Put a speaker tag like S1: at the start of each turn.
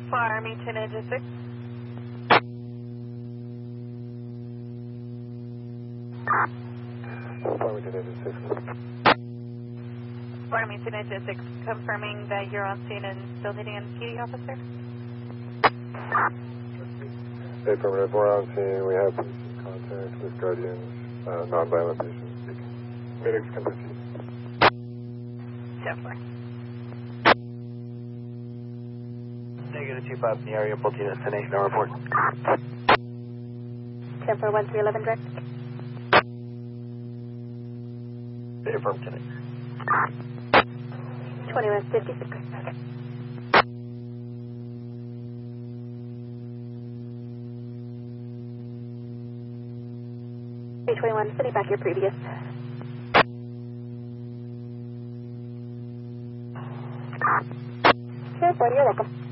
S1: Farmington Engine 6.
S2: Farmington Engine 6.
S1: Farmington Engine 6, confirming that you're on scene and still needing an PD officer.
S2: Affirmative, we're on scene. We have patient contact with guardians, non-violent patients speaking. Medics can proceed.
S1: 10-4.
S3: Negative 25 in the area, both units, destination, no report.
S1: 10-4-1311 direct.
S3: Affirmative.
S1: 2156. B21, sending back your previous. 10-4, you're welcome.